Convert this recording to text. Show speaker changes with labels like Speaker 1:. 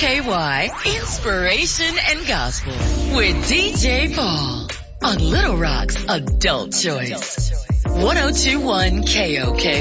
Speaker 1: KOKY, Inspiration and Gospel with DJ Paul on Little Rock's Adult Choice. 102.1 KOKY.